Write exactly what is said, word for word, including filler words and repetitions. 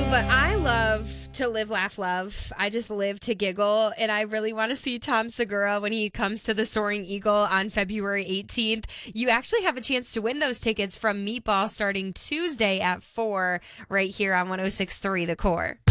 But I love to live, laugh, love. I just live to giggle. And I really want to see Tom Segura when he comes to the Soaring Eagle on February eighteenth. You actually have a chance to win those tickets from Meatball starting Tuesday at four right here on one oh six point three The Core.